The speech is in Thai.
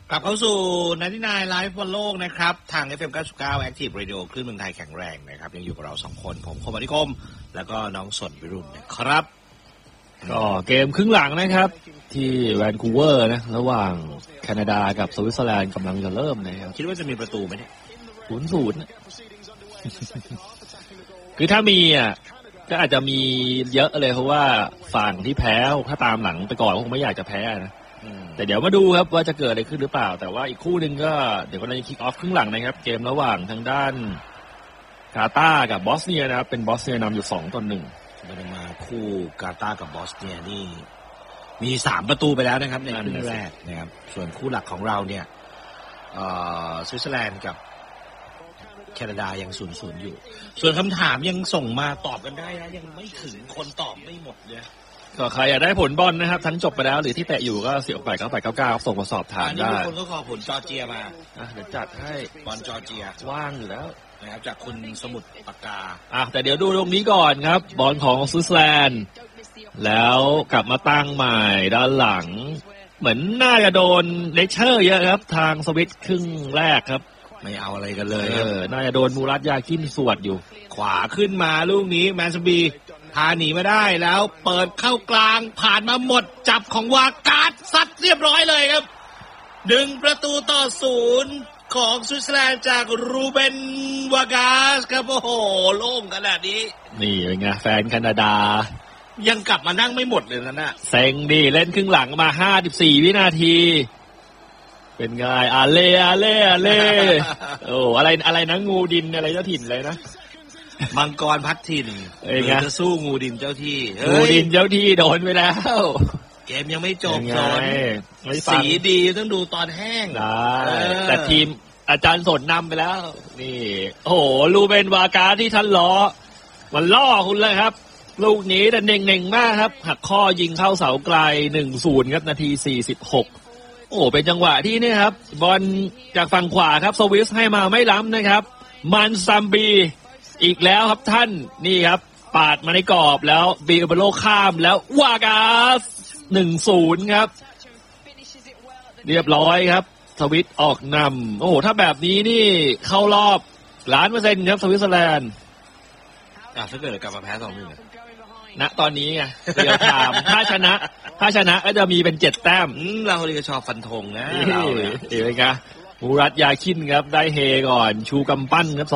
กลับเข้าสู่99 Live บนโลกนะครับทาง FM 99 Active Radio คลื่นเมืองไทยแข็งแรงนะครับยังอยู่กับเรา2คนผมคมอนิคมแล้วก็น้องสนวิรุณนะครับก็เกมครึ่งหลังนะครับที่แวนคูเวอร์นะระหว่างแคนาดากับสวิตเซอร์แลนด์กำลังจะเริ่มนะครับคิดว่าจะมีประตูไหมเนี่ย 0-0 คือถ้ามีก็อาจจะมีเยอะเลยเพราะว่าฝั่งที่แพ้ถ้าตามหลังไปก่อนคงไม่อยากจะแพ้นะแต่เดี๋ยวมาดูครับว่าจะเกิดอะไรขึ้นหรือเปล่าแต่ว่าอีกคู่หนึ่งก็เดี๋ยวกำลังจะคิกออฟครึ่งหลังนะครับเกมระหว่างทางด้านกาตาร์กับบอสเนียนะครับเป็นบอสเนียนำอยู่2-1 มาคู่กาตาร์กับบอสเนียนี่มี3ประตูไปแล้วนะครับในครึ่งแรกนะครับส่วนคู่หลักของเราเนี่ยสวิตเซอร์แลนด์กับแคนาดายัง0-0อยู่ส่วนคำถามยังส่งมาตอบกันได้นะยังไม่ถึงคนตอบไม่หมดเลยก็ใครอยากได้ผลบอลนะครับทั้งจบไปแล้วหรือที่แตะอยู่ก็เสี่ยวไป9899ส่งมาสอบถามได้มีคนก็ขอผลจอร์เจียมาเดี๋ยวจัดให้บอลจอร์เจียว่างอยู่แล้วนะครับจากคุณสมุทรปากกาแต่เดี๋ยวดูตรงนี้ก่อนครับบอลของสวิตเซอร์แลนด์แล้วกลับมาตั้งใหม่ด้านหลังเหมือนน่าจะโดนเลคเชอร์เยอะครับทางสวิตครึ่งแรกครับไม่เอาอะไรกันเลยน่าจะโดนมูรัตยาคินสวดอยู่ขวาขึ้นมาลูกนี้แมนสบีพาหนีมาได้แล้วเปิดเข้ากลางผ่านมาหมดจับของวากาดซัดเรียบร้อยเลยครับดึงประตูต่อ0ของสวิตเซอร์แลนด์จากรูเบนวากาสครับโอ้โหโล่งขนาดนี้นี่เป็นไงแฟนแคนาดายังกลับมานั่งไม่หมดเลยนะน่ะเซ็งดิเล่นครึ่งหลังมา54วินาทีเป็นไงอาเล่โอ้อะไรนะงูดินอะไรเจ้าถิ่นเลยนะมังกรพัดถิ่นจะสู้งูดินเจ้าที่งูดินเจ้าที่โดนไปแล้วเกมยังไม่จบสีดีต้องดูตอนแห้งแต่ทีมอาจารย์สนนำไปแล้วนี่โอ้โหลูเบนวากาที่ท่านล้อมันล่อคุณเลยครับลูกนี้แต่เน่งมากครับหักข้อยิงเข้าเสาไกล 1-0 ครับนาที46โอ้เป็นจังหวะที่นี่ครับบอลจากฝั่งขวาครับสวิสให้มาไม่ล้ำนะครับมันซัมบีอีกแล้วครับท่านนี่ครับปาดมาในกรอบแล้วบีอุบโลข้ามแล้ววากาส 1-0 ครับเรียบร้อยครับสวิตออกนำโอ้โหถ้าแบบนี้นี่เข้ารอบ100%ครับสวิตเซอร์แลนด์ถ้าเกิดกลับมาแพ้2-1 ณตอนนี้ไงเดี๋ยวถามถ้าชนะก็จะมีเป็น7แต้มเราเลยชอบฟันธงนะเราเลยเดี๋ยวไงมูรัตยาคินครับได้เฮก่อนชูกำปั้นครับ